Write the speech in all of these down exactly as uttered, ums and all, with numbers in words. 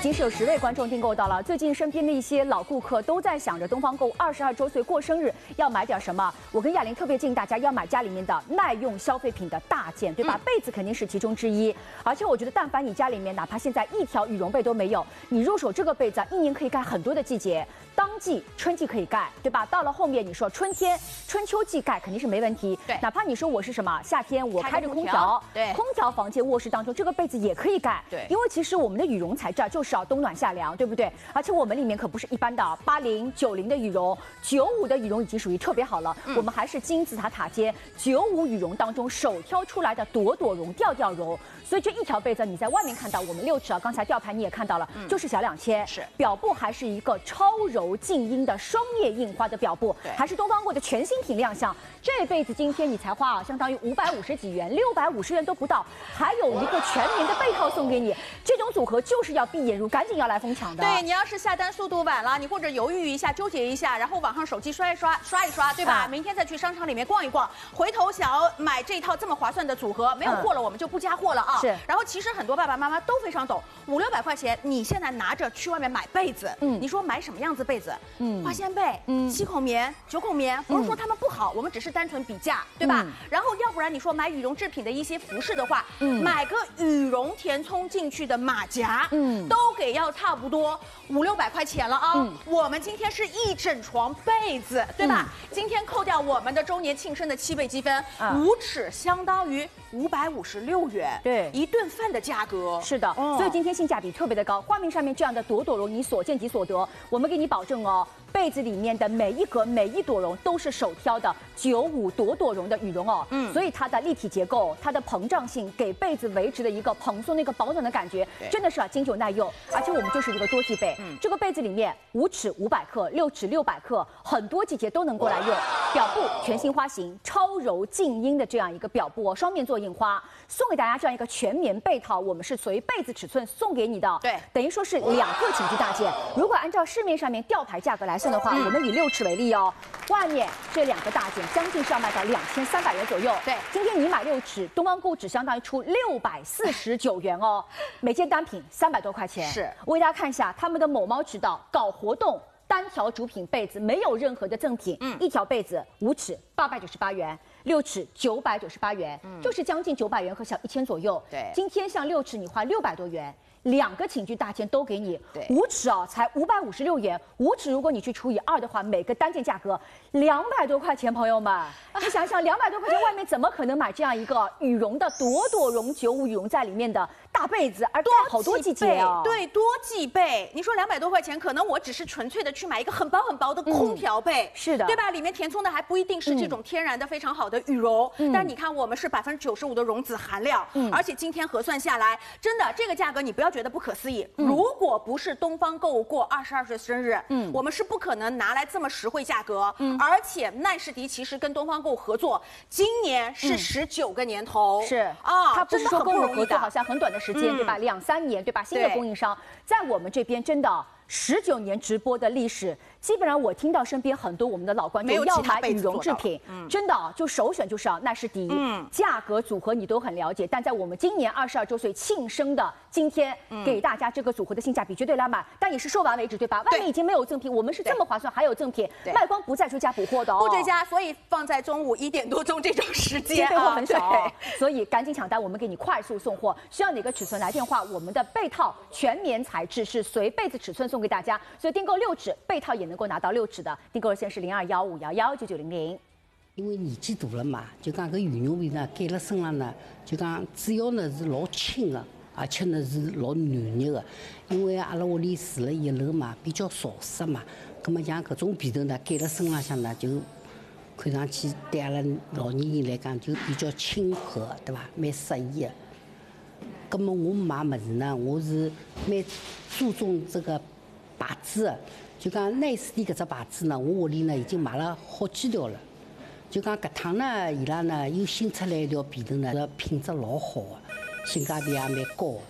经是有十位观众订购到了。最近身边的一些老顾客都在想着东方购二十二周岁过生日要买点什么。我跟亚玲特别建议大家要买家里面的耐用消费品的大件，对吧？嗯、被子肯定是其中之一。而且我觉得，但凡你家里面哪怕现在一条羽绒被都没有，你入手这个被子、啊，一年可以盖很多的季节。当季春季可以盖，对吧？到了后面你说春天、春秋季盖肯定是没问题。 对， 哪怕你说我是什么夏天我开着空调， 对， 空调房间卧室当中这个被子也可以盖。 对， 因为其实我们的羽绒材质啊就是要冬暖夏凉，对不对？而且我们里面可不是一般的八零、九零的羽绒，九五的羽绒已经属于特别好了。嗯、我们还是金字塔塔尖九五羽绒当中首挑出来的朵朵绒、调调绒。所以这一条被子你在外面看到，我们六尺啊，刚才吊牌你也看到了，嗯、就是小两千。 是表布还是一个超柔静音的双叶印花的表布，还是东方购的全新品亮相。这被子今天你才花啊，相当于五百五十几元，六百五十元都不到，还有一个全棉的被套送给你。这种组合就是要闭眼入，赶紧要来疯抢的。 对，你要是下单速度晚了，你或者犹豫一下、纠结一下，然后网上手机刷一刷、刷一刷，对吧？啊、明天再去商场里面逛一逛，回头想要买这套这么划算的组合，没有货了，我们就不加货了啊。 是。 然后其实很多爸爸妈妈都非常懂，五六百块钱，你现在拿着去外面买被子，嗯，你说买什么样子被子？嗯，花仙被，嗯，七孔棉、九孔棉，不是说他们不好，我们只是单纯比价，对吧？嗯、然后要不然你说买羽绒制品的一些服饰的话，嗯，买个羽绒填充进去的马甲，嗯，都给要差不多五六百块钱了啊。嗯、我们今天是一整床被子，对吧？嗯、今天扣掉我们的周年庆生的七倍积分，啊、五尺相当于五百五十六元， 对， 一顿饭的价格。 是的，哦、所以今天性价比特别的高。画面上面这样的朵朵绒，你所见即所得，我们给你保证哦。被子里面的每一格、每一朵绒都是手挑的九五朵朵绒的羽绒哦，嗯，所以它的立体结构、它的膨胀性，给被子维持的一个蓬松、那个保暖的感觉，真的是啊经久耐用。而且我们就是一个多季被，嗯、这个被子里面五尺五百克、六尺六百克，很多季节都能够来用。表布全新花型，超柔静音的这样一个表布哦，双面做印花，送给大家这样一个全棉被套，我们是随被子尺寸送给你的， 对， 等于说是两个寝具大件。如果按照市面上面吊牌价格来算的话，嗯、我们以六尺为例哦，外面这两个大件将近是要卖到两千三百元左右。 对， 今天你买六尺，东方购只相当于出六百四十九元哦，每件单品三百多块钱。 是， 我给大家看一下他们的某猫渠道搞活动。单条主品被子没有任何的赠品，嗯，一条被子五尺八百九十八元，六尺九百九十八元，嗯，就是将近九百元和小一千左右。 对， 今天像六尺你花六百多元。两个寝具大件都给你， 对， 五尺啊才五百五十六元，五尺如果你去除以二的话，每个单件价格两百多块钱，朋友们，你想想两百多块钱，外面怎么可能买这样一个羽绒的朵朵绒九五羽绒在里面的大被子，而多好多季节啊， 对，多季被，你说两百多块钱，可能我只是纯粹的去买一个很薄很薄的空调被， 嗯、是的， 对吧？里面填充的还不一定是这种天然的非常好的羽绒，嗯、但你看我们是百分之九十五的绒子含量，嗯、而且今天核算下来，真的这个价格你不要觉得不可思议。嗯、如果不是东方购过二十二岁生日，嗯，我们是不可能拿来这么实惠价格。嗯，而且奈士迪其实跟东方购合作，今年是十九个年头， 嗯、是啊， 它不是说跟我们合作好像很短的时间，嗯、对吧？两三年，对吧？新的供应商在我们这边真的十九年直播的历史。基本上我听到身边很多我们的老观众要买羽绒制品，嗯、真的就首选就是要奈士迪，嗯、价格组合你都很了解。但在我们今年二十二周岁庆生的今天，嗯、给大家这个组合的性价比绝对拉满，但也是说完为止，对吧？外面已经没有赠品，我们是这么划算，还有赠品，卖光不再追加补货的哦， 不追加，所以放在中午一点多钟这种时间， 备货很少哦，所以赶紧抢单，我们给你快速送货。需要哪个尺寸来电话？我们的被套全棉材质是随被子尺寸送给大家，所以订购六尺被套也能够拿到六尺的。订购热线是零二幺五幺幺九九零零。 因为年纪大了嘛，就讲搿羽绒被呢盖了身上呢，就讲主要呢是老轻的，而且呢是老暖热的。因为阿拉屋里住了一楼嘛，比较潮湿嘛，葛么像搿种被头呢盖了身浪向呢，就看上去对阿拉老年人来讲就比较亲和，对伐？蛮适宜的。葛么我买物事呢，我是蛮注重这个牌子的。就讲奈士迪搿只牌子呢，我屋里呢已经买了好几条了。就讲搿趟呢，伊拉呢又新出来一条被头呢，品质老好的，性价比也蛮高的。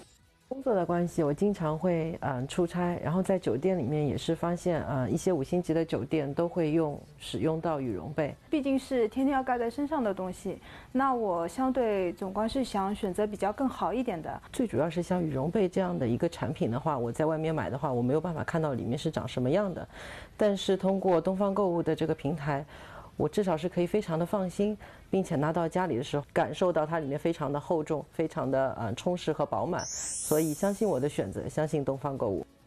工作的关系，我经常会嗯、呃、出差，然后在酒店里面也是发现，呃一些五星级的酒店都会用使用到羽绒被， 毕竟是天天要盖在身上的东西，那我相对总归是想选择比较更好一点的。 最主要是像羽绒被这样的一个产品的话，我在外面买的话，我没有办法看到里面是长什么样的，但是通过东方购物的这个平台，我至少是可以非常的放心，并且拿到家里的时候，感受到它里面非常的厚重，非常的呃充实和饱满，所以相信我的选择，相信东方购物。